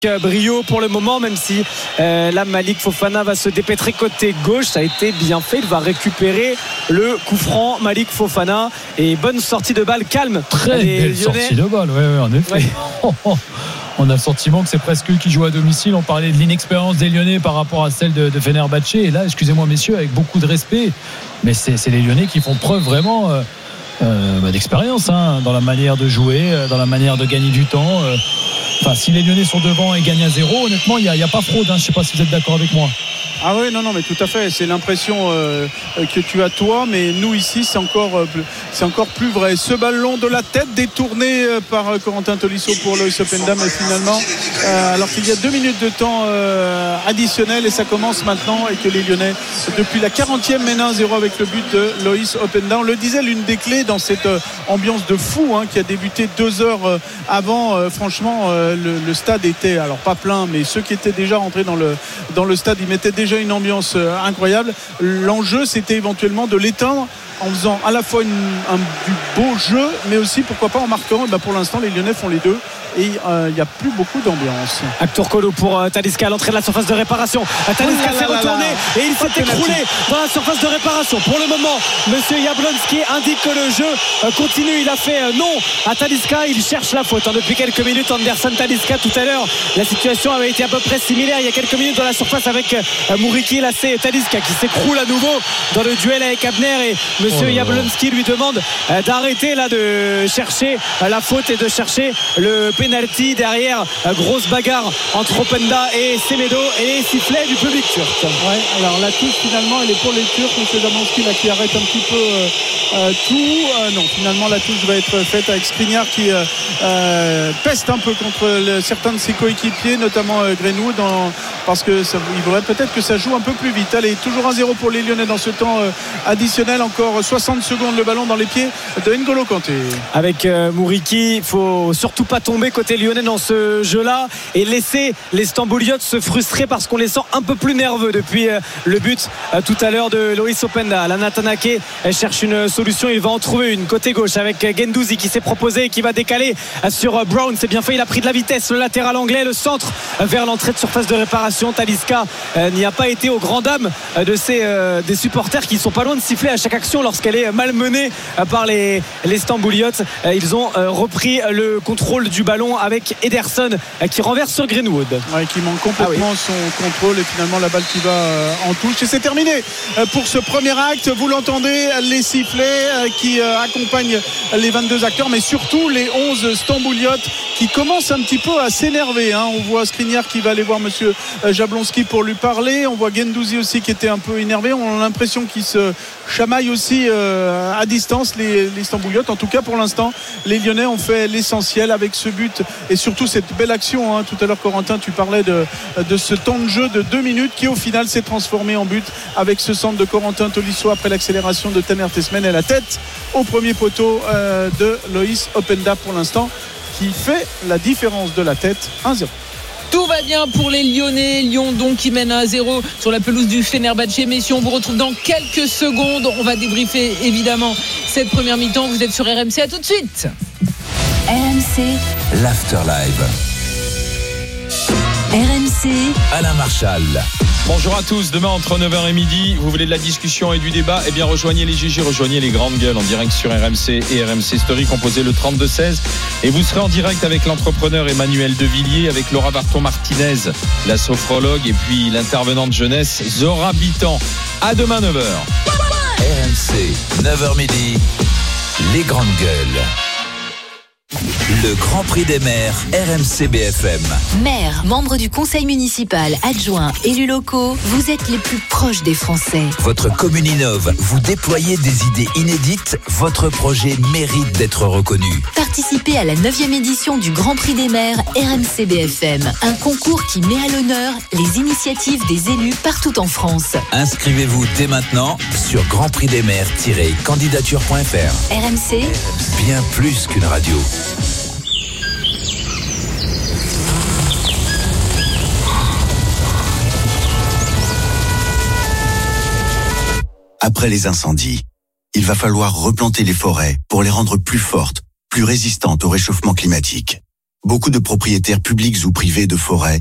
brio pour le moment, même si là Malik Fofana va se dépêtrer côté gauche. Ça a été bien fait, il va récupérer le coup franc. Malik Fofana, et bonne sortie de balle, calme. Très belle sortie de balle, ouais, en effet. Ouais. On a le sentiment que c'est presque eux qui jouent à domicile. On parlait de l'inexpérience des Lyonnais par rapport à celle de Fenerbahçe, et là, excusez-moi messieurs, avec beaucoup de respect, mais c'est les Lyonnais qui font preuve vraiment d'expérience dans la manière de jouer, dans la manière de gagner du temps. Enfin, si les Lyonnais sont devant et gagnent à 0, honnêtement, il n'y a pas fraude. Je ne sais pas si vous êtes d'accord avec moi. Ah oui, non, mais tout à fait. C'est l'impression que tu as toi, mais nous ici, c'est encore plus vrai. Ce ballon de la tête détourné par Corentin Tolisso pour Loïs Openda, mais finalement, alors qu'il y a 2 minutes de temps additionnel, et ça commence maintenant, et que les Lyonnais, depuis la 40e, mènent 1-0 avec le but de Loïs Openda. On le disait, l'une des clés dans cette ambiance de fou qui a débuté 2 heures avant. Franchement, le stade était, alors pas plein, mais ceux qui étaient déjà rentrés dans le stade, ils mettaient déjà une ambiance incroyable. L'enjeu, c'était éventuellement de l'éteindre en faisant à la fois du beau jeu, mais aussi pourquoi pas en marquant. Et pour l'instant, les Lyonnais font les deux, et il n'y a plus beaucoup d'ambiance. Hector Kolo pour Talisca à l'entrée de la surface de réparation. Talisca s'est retourné et il s'est écroulé dans la surface de réparation. Pour le moment, monsieur Jablonski indique que le jeu continue. Il a fait non à Talisca, il cherche la faute depuis quelques minutes. Anderson Talisca, tout à l'heure la situation avait été à peu près similaire il y a quelques minutes dans la surface avec Mouriki. Là c'est Talisca qui s'écroule à nouveau dans le duel avec Abner, et monsieur Jablonski lui demande d'arrêter là de chercher la faute et de chercher le penalty. Derrière, grosse bagarre entre Openda et Semedo, et les sifflets du public turc. Ouais, alors la touche finalement elle est pour les Turcs. M. Jablonski là qui arrête un petit peu tout. Non, finalement la touche va être faite avec Skriniar qui peste un peu contre certains de ses coéquipiers, notamment Greenwood, parce que il faudrait peut-être que ça joue un peu plus vite. Allez, toujours 1-0 pour les Lyonnais dans ce temps additionnel. Encore 60 secondes, le ballon dans les pieds de N'Golo Kanté. Avec Mouriki, il faut surtout pas tomber côté lyonnais dans ce jeu-là et laisser les Stambouliotes se frustrer, parce qu'on les sent un peu plus nerveux depuis le but tout à l'heure de Loïs Openda. La Natanake cherche une solution, il va en trouver une côté gauche avec Guendouzi qui s'est proposé et qui va décaler sur Brown. C'est bien fait, il a pris de la vitesse, le latéral anglais, le centre vers l'entrée de surface de réparation. Talisca n'y a pas été aux grandes dames de des supporters qui sont pas loin de siffler à chaque action lorsqu'elle est malmenée par les Stambouliotes. Ils ont repris le contrôle du ballon avec Ederson qui renverse sur Greenwood, qui manque complètement son contrôle, et finalement la balle qui va en touche, et c'est terminé pour ce premier acte. Vous l'entendez, les sifflets qui accompagnent les 22 acteurs, mais surtout les 11 Stambouliotes qui commencent un petit peu à s'énerver. On voit Skriniar qui va aller voir monsieur Jablonski pour lui parler. On voit Guendouzi aussi qui était un peu énervé. On a l'impression qu'ils se chamaillent aussi à distance, les Stambouliotes. En tout cas pour l'instant, les Lyonnais ont fait l'essentiel avec ce but et surtout cette belle action. Tout à l'heure, Corentin, tu parlais de ce temps de jeu de 2 minutes qui au final s'est transformé en but avec ce centre de Corentin Tolisso après l'accélération de Taner Tessmen et la tête au premier poteau de Loïs Openda pour l'instant, qui fait la différence de la tête. 1-0. Tout va bien pour les Lyonnais. Lyon donc qui mène 1-0 sur la pelouse du Fenerbahçe. Messieurs, on vous retrouve dans quelques secondes. On va débriefer évidemment cette première mi-temps. Vous êtes sur RMC, à tout de suite. RMC, l'Afterlive. RMC, Alain Marchal. Bonjour à tous, demain entre 9h et midi, vous voulez de la discussion et du débat, eh bien rejoignez les GG, rejoignez les grandes gueules en direct sur RMC et RMC Story, composez le 32-16, et vous serez en direct avec l'entrepreneur Emmanuel Devilliers, avec Laura Barton-Martinez, la sophrologue, et puis l'intervenante jeunesse Zora Bitan. À demain 9h. RMC, 9h midi, les grandes gueules. Le Grand Prix des maires, RMC BFM. Maires, membres du conseil municipal, adjoints, élus locaux, vous êtes les plus proches des Français. Votre commune innove, vous déployez des idées inédites, votre projet mérite d'être reconnu. Participez à la 9e édition du Grand Prix des maires RMC BFM, un concours qui met à l'honneur les initiatives des élus partout en France. Inscrivez-vous dès maintenant sur grandprixdesmaires-candidature.fr. RMC, bien plus qu'une radio. Après les incendies, il va falloir replanter les forêts pour les rendre plus fortes, plus résistantes au réchauffement climatique. beaucoup de propriétaires publics ou privés de forêts